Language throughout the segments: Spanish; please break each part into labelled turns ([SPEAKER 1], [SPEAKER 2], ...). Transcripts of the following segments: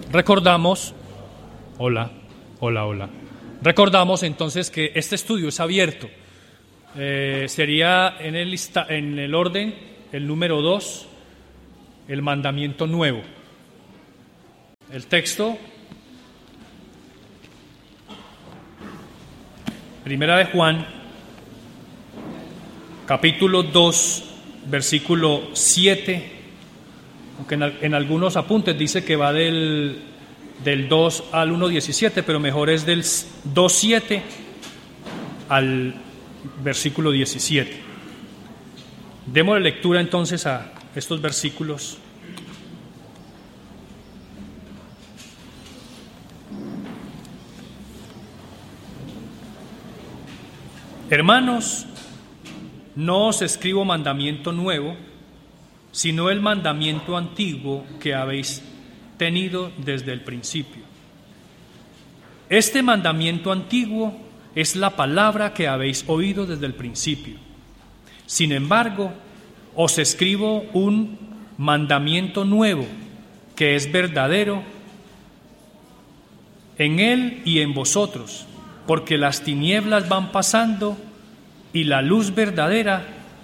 [SPEAKER 1] Recordamos, recordamos entonces que este estudio es abierto. Sería en el orden, el número 2, el mandamiento nuevo. El texto, Primera de Juan, capítulo 2, versículo 7, aunque en algunos apuntes dice que va del 2 al 1:17, pero mejor es del 2:7 al versículo 17. Démosle lectura entonces a estos versículos. Hermanos, no os escribo mandamiento nuevo, sino el mandamiento antiguo que habéis tenido desde el principio. Este mandamiento antiguo es la palabra que habéis oído desde el principio. Sin embargo, os escribo un mandamiento nuevo, que es verdadero en él y en vosotros, porque las tinieblas van pasando y la luz verdadera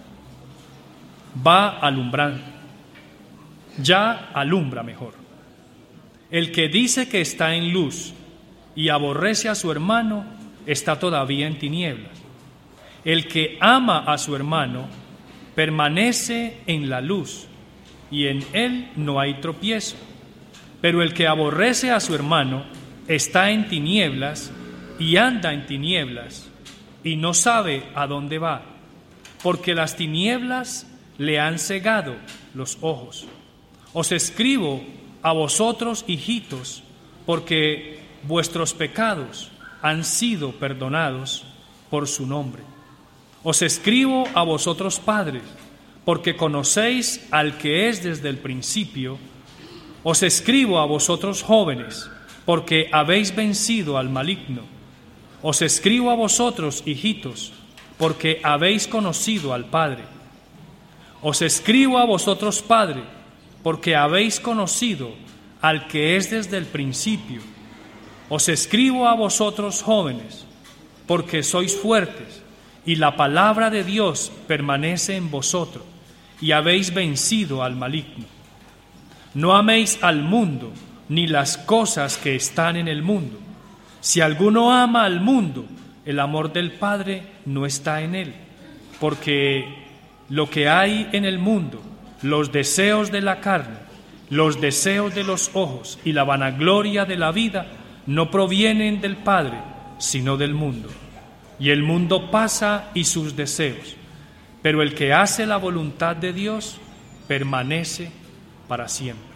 [SPEAKER 1] va alumbrando. Ya alumbra mejor. El que dice que está en luz y aborrece a su hermano está todavía en tinieblas. El que ama a su hermano permanece en la luz y en él no hay tropiezo. Pero el que aborrece a su hermano está en tinieblas y anda en tinieblas y no sabe a dónde va, porque las tinieblas le han cegado los ojos. Os escribo a vosotros, hijitos, porque vuestros pecados han sido perdonados por su nombre. Os escribo a vosotros, padres, porque conocéis al que es desde el principio. Os escribo a vosotros, jóvenes, porque habéis vencido al maligno. Os escribo a vosotros, hijitos, porque habéis conocido al Padre. Os escribo a vosotros, padres, porque habéis conocido al que es desde el principio. Os escribo a vosotros, jóvenes, porque sois fuertes, y la palabra de Dios permanece en vosotros, y habéis vencido al maligno. No améis al mundo, ni las cosas que están en el mundo. Si alguno ama al mundo, el amor del Padre no está en él, porque lo que hay en el mundo, los deseos de la carne, los deseos de los ojos y la vanagloria de la vida, no provienen del Padre, sino del mundo. Y el mundo pasa y sus deseos, pero el que hace la voluntad de Dios permanece para siempre.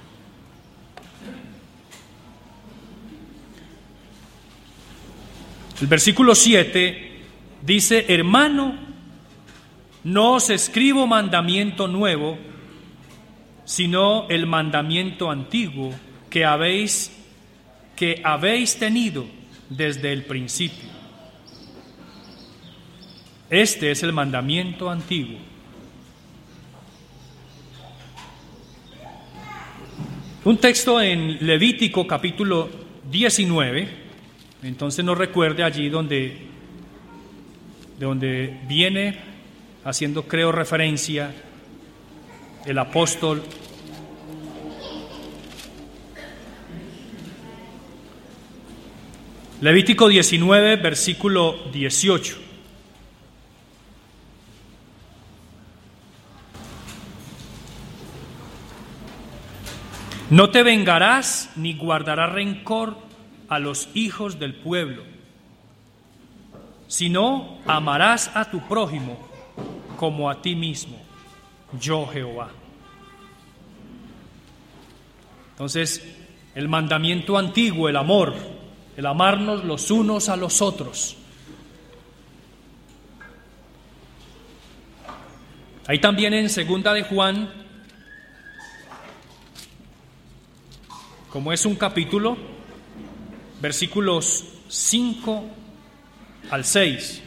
[SPEAKER 1] El versículo 7 dice: hermano, no os escribo mandamiento nuevo, sino el mandamiento antiguo que habéis tenido desde el principio. Este es el mandamiento antiguo. Un texto en Levítico capítulo 19, entonces nos recuerde allí donde viene haciendo, creo, referencia el apóstol Levítico 19, versículo 18. No te vengarás ni guardarás rencor a los hijos del pueblo, sino amarás a tu prójimo como a ti mismo, yo Jehová. Entonces, el mandamiento antiguo, el amor, el amarnos los unos a los otros. Ahí también en Segunda de Juan, como es un capítulo, versículos 5 al 6.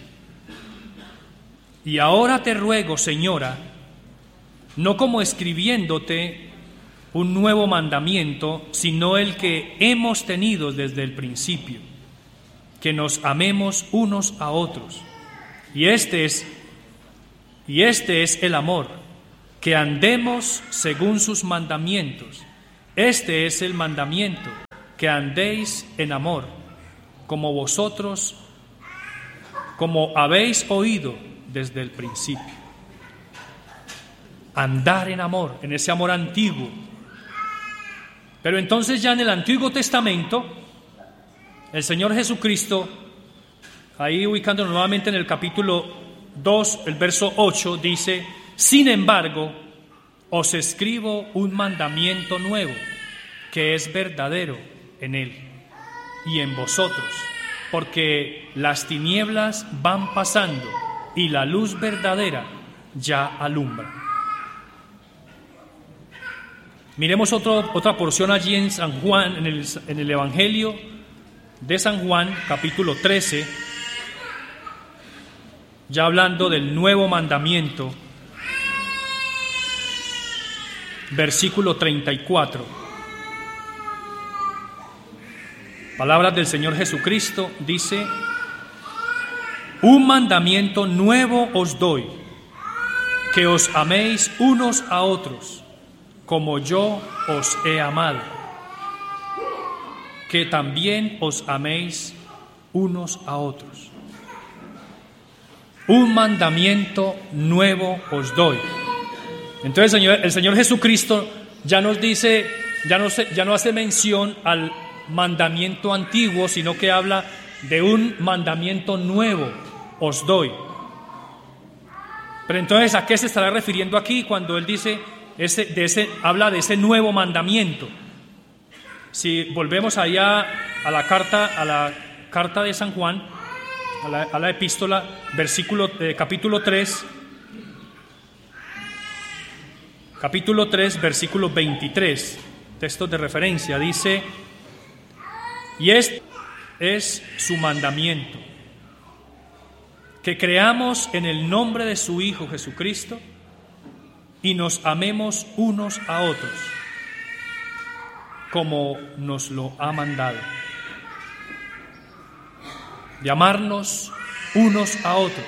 [SPEAKER 1] Y ahora te ruego, Señora, no como escribiéndote un nuevo mandamiento, sino el que hemos tenido desde el principio, que nos amemos unos a otros. Y este es el amor, que andemos según sus mandamientos. Este es el mandamiento, que andéis en amor, como habéis oído desde el principio. Andar en amor, en ese amor antiguo. Pero entonces ya en el Antiguo Testamento, el Señor Jesucristo, ahí ubicándonos nuevamente en el capítulo 2, el verso 8, dice: sin embargo, os escribo un mandamiento nuevo, que es verdadero en él y en vosotros, porque las tinieblas van pasando y la luz verdadera ya alumbra. Miremos otra porción allí en San Juan, en el Evangelio de San Juan, capítulo 13, ya hablando del nuevo mandamiento, versículo 34. Palabras del Señor Jesucristo, dice: un mandamiento nuevo os doy, que os améis unos a otros, como yo os he amado, que también os améis unos a otros. Un mandamiento nuevo os doy. Entonces el Señor Jesucristo ya nos dice, ya no hace mención al mandamiento antiguo, sino que habla de un mandamiento nuevo os doy. Pero entonces, ¿a qué se estará refiriendo aquí cuando él dice habla de ese nuevo mandamiento? Si volvemos allá a la carta de San Juan, a la epístola, capítulo 3, versículo 23, textos de referencia, dice: y este es su mandamiento, que creamos en el nombre de su Hijo Jesucristo y nos amemos unos a otros, como nos lo ha mandado. De amarnos unos a otros.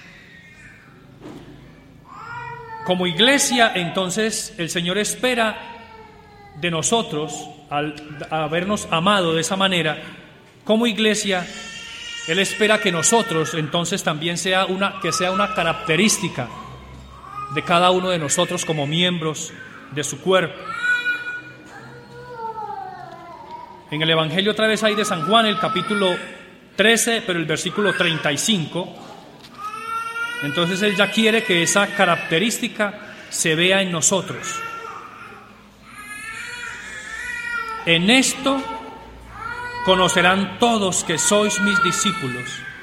[SPEAKER 1] Como iglesia, entonces, el Señor espera de nosotros, al habernos amado de esa manera, como iglesia, Él espera que nosotros, entonces, también sea una característica de cada uno de nosotros como miembros de su cuerpo. En el Evangelio otra vez hay de San Juan, el capítulo 13, pero el versículo 35. Entonces Él ya quiere que esa característica se vea en nosotros. En esto conocerán todos que sois mis discípulos,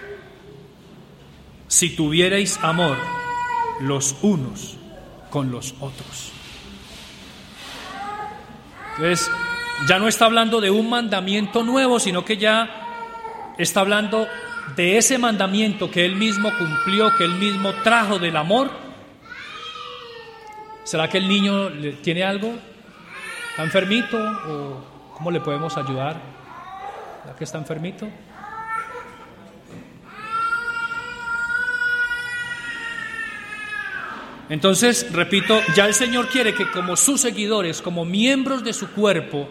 [SPEAKER 1] si tuviereis amor los unos con los otros. Entonces, ya no está hablando de un mandamiento nuevo, sino que ya está hablando de ese mandamiento que Él mismo cumplió, que Él mismo trajo, del amor. ¿Será que el niño tiene algo? ¿Está enfermito? ¿O cómo le podemos ayudar? ¿Será que está enfermito? Entonces, repito, ya el Señor quiere que como sus seguidores, como miembros de su cuerpo,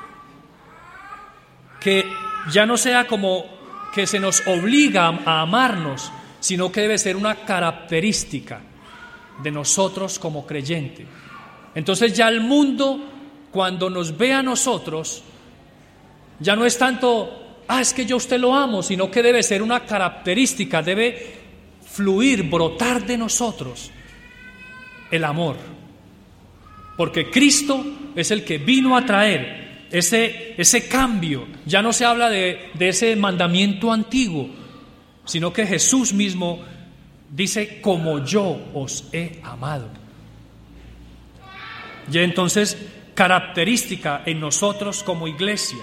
[SPEAKER 1] que ya no sea como que se nos obliga a amarnos, sino que debe ser una característica de nosotros como creyentes. Entonces ya el mundo, cuando nos ve a nosotros, ya no es tanto, es que yo a usted lo amo, sino que debe ser una característica, debe fluir, brotar de nosotros el amor, porque Cristo es el que vino a traer ese cambio. Ya no se habla de ese mandamiento antiguo, sino que Jesús mismo dice: como yo os he amado. Y entonces, característica en nosotros como iglesia.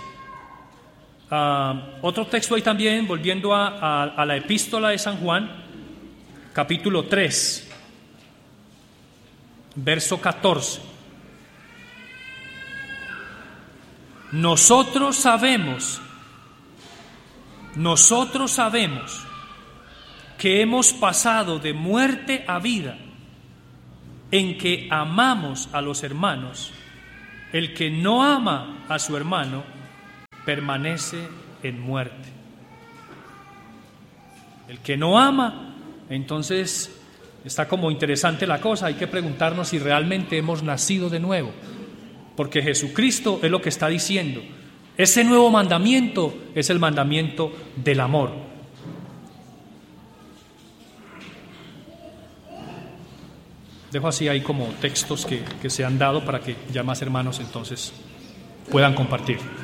[SPEAKER 1] Otro texto ahí también, volviendo a la epístola de San Juan, capítulo 3, verso 14. nosotros sabemos que hemos pasado de muerte a vida en que amamos a los hermanos. El que no ama a su hermano permanece en muerte. El que no ama, entonces está como interesante la cosa. Hay que preguntarnos si realmente hemos nacido de nuevo, porque Jesucristo es lo que está diciendo. Ese nuevo mandamiento es el mandamiento del amor. Dejo así ahí como textos que se han dado para que ya más hermanos entonces puedan compartir.